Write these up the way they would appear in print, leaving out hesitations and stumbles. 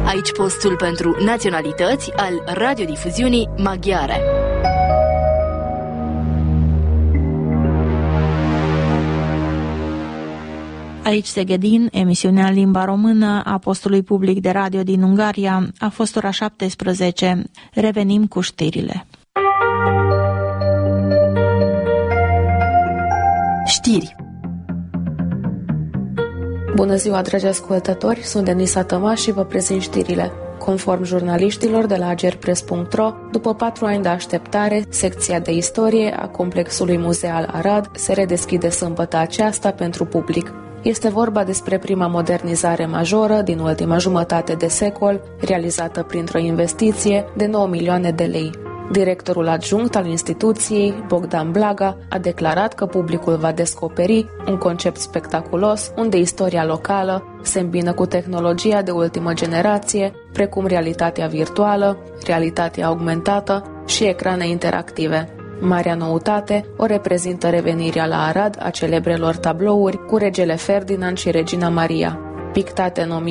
Aici postul pentru naționalități al radiodifuziunii maghiare. Aici Szegedin, emisiunea în limba română a postului public de radio din Ungaria. A fost ora 17. Revenim cu știrile. Știri. Bună ziua, dragi ascultători, sunt Denisa Tămaș și vă prezint știrile. Conform jurnaliștilor de la agerpress.ro, după 4 ani de așteptare, secția de istorie a complexului muzeal Arad se redeschide sâmbătă aceasta pentru public. Este vorba despre prima modernizare majoră din ultima jumătate de secol, realizată printr-o investiție de 9 milioane de lei. Directorul adjunct al instituției, Bogdan Blaga, a declarat că publicul va descoperi un concept spectaculos unde istoria locală se îmbină cu tehnologia de ultimă generație, precum realitatea virtuală, realitatea augmentată și ecrane interactive. Marea noutate o reprezintă revenirea la Arad a celebrelor tablouri cu regele Ferdinand și regina Maria. Pictate în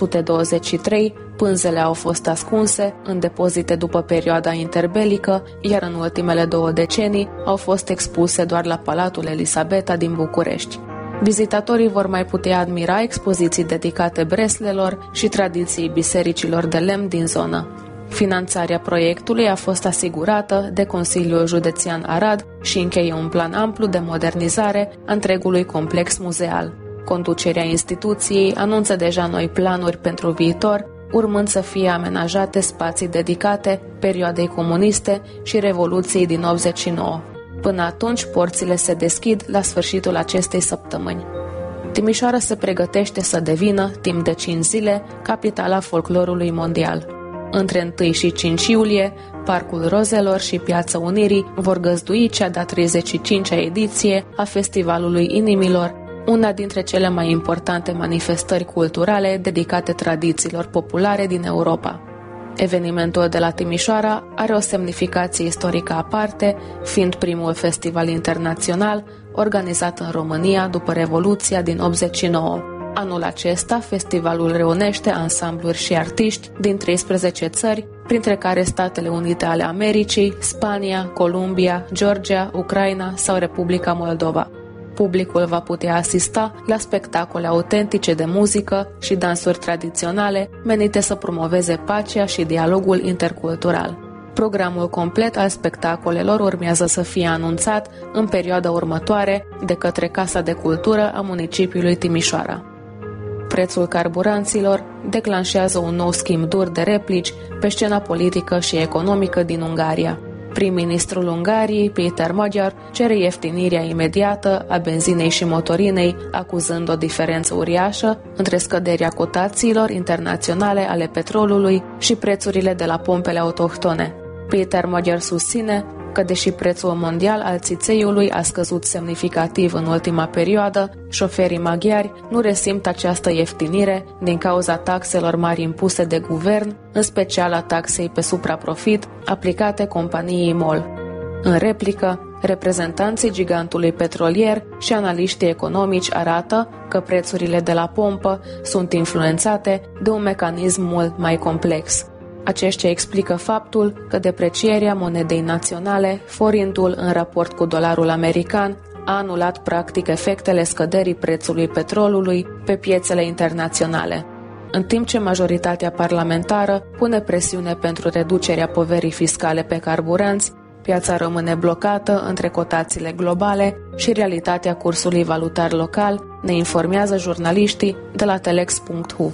1923, pânzele au fost ascunse în depozite după perioada interbelică, iar în ultimele 2 decenii au fost expuse doar la Palatul Elisabeta din București. Vizitatorii vor mai putea admira expoziții dedicate breslelor și tradiției bisericilor de lemn din zonă. Finanțarea proiectului a fost asigurată de Consiliul Județean Arad și încheie un plan amplu de modernizare a întregului complex muzeal. Conducerea instituției anunță deja noi planuri pentru viitor, urmând să fie amenajate spații dedicate perioadei comuniste și Revoluției din 89. Până atunci, porțile se deschid la sfârșitul acestei săptămâni. Timișoara se pregătește să devină, timp de 5 zile, capitala folclorului mondial. Între 1 și 5 iulie, Parcul Rozelor și Piața Unirii vor găzdui cea de-a 35-a ediție a Festivalului Inimilor, una dintre cele mai importante manifestări culturale dedicate tradițiilor populare din Europa. Evenimentul de la Timișoara are o semnificație istorică aparte, fiind primul festival internațional organizat în România după Revoluția din 89. Anul acesta, festivalul reunește ansambluri și artiști din 13 țări, printre care Statele Unite ale Americii, Spania, Columbia, Georgia, Ucraina sau Republica Moldova. Publicul va putea asista la spectacole autentice de muzică și dansuri tradiționale menite să promoveze pacea și dialogul intercultural. Programul complet al spectacolelor urmează să fie anunțat în perioada următoare de către Casa de Cultură a municipiului Timișoara. Prețul carburanților declanșează un nou schimb dur de replici pe scena politică și economică din Ungaria. Prim-ministrul Ungariei, Péter Magyar, cere ieftinirea imediată a benzinei și motorinei, acuzând o diferență uriașă între scăderea cotațiilor internaționale ale petrolului și prețurile de la pompele autohtone. Péter Magyar susține că, deși prețul mondial al țițeiului a scăzut semnificativ în ultima perioadă, șoferii maghiari nu resimt această ieftinire din cauza taxelor mari impuse de guvern, în special a taxei pe supraprofit aplicate companiei MOL. În replică, reprezentanții gigantului petrolier și analiștii economici arată că prețurile de la pompă sunt influențate de un mecanism mult mai complex. Aceștia explică faptul că deprecierea monedei naționale, forintul în raport cu dolarul american, a anulat practic efectele scăderii prețului petrolului pe piețele internaționale. În timp ce majoritatea parlamentară pune presiune pentru reducerea poverii fiscale pe carburanți, piața rămâne blocată între cotațiile globale și realitatea cursului valutar local, ne informează jurnaliștii de la telex.hu.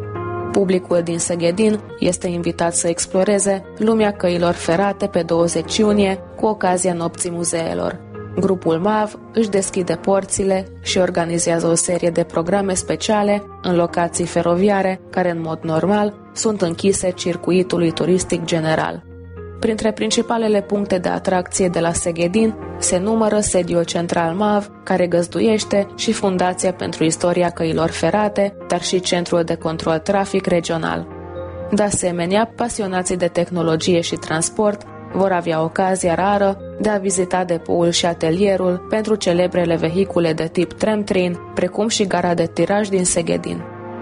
Publicul din Szegedin este invitat să exploreze lumea căilor ferate pe 20 iunie cu ocazia Nopții Muzeelor. Grupul MAV își deschide porțile și organizează o serie de programe speciale în locații feroviare care în mod normal sunt închise circuitului turistic general. Printre principalele puncte de atracție de la Szegedin se numără sediul central MAV, care găzduiește și Fundația pentru Istoria Căilor Ferate, dar și Centrul de Control Trafic Regional. De asemenea, pasionații de tehnologie și transport vor avea ocazia rară de a vizita depoul și atelierul pentru celebrele vehicule de tip tram-train, precum și gara de tiraj din Szegedin.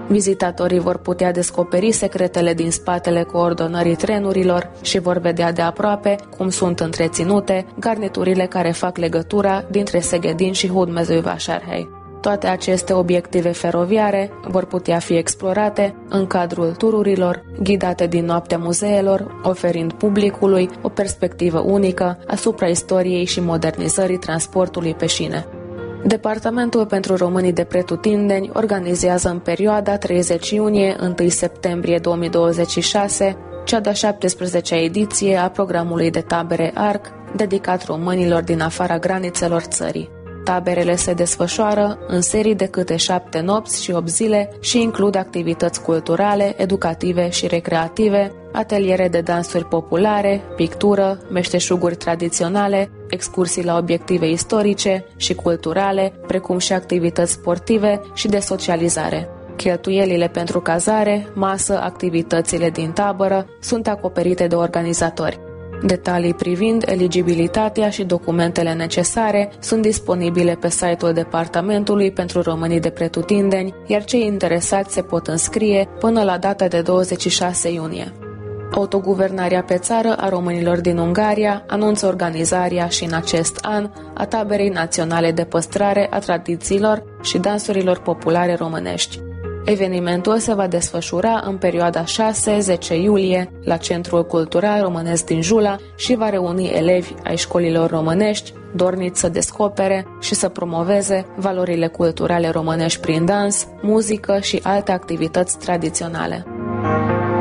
Vizitatorii vor putea descoperi secretele din spatele coordonării trenurilor și vor vedea de aproape cum sunt întreținute garniturile care fac legătura dintre Szegedin și Hódmezővásárhely. Toate aceste obiective feroviare vor putea fi explorate în cadrul tururilor ghidate din noaptea muzeelor, oferind publicului o perspectivă unică asupra istoriei și modernizării transportului pe șine. Departamentul pentru românii de pretutindeni organizează în perioada 30 iunie-1 septembrie 2026 cea de-a 17-a ediție a programului de tabere ARC dedicat românilor din afara granițelor țării. Taberele se desfășoară în serii de câte 7 nopți și 8 zile și includ activități culturale, educative și recreative, ateliere de dansuri populare, pictură, meșteșuguri tradiționale, excursii la obiective istorice și culturale, precum și activități sportive și de socializare. Cheltuielile pentru cazare, masă, activitățile din tabără sunt acoperite de organizatori. Detalii privind eligibilitatea și documentele necesare sunt disponibile pe site-ul Departamentului pentru Românii de Pretutindeni, iar cei interesați se pot înscrie până la data de 26 iunie. Autoguvernarea pe țară a românilor din Ungaria anunță organizarea și în acest an a taberei naționale de păstrare a tradițiilor și dansurilor populare românești. Evenimentul se va desfășura în perioada 6-10 iulie la Centrul Cultural Românesc din Jula și va reuni elevi ai școlilor românești, dorniți să descopere și să promoveze valorile culturale românești prin dans, muzică și alte activități tradiționale.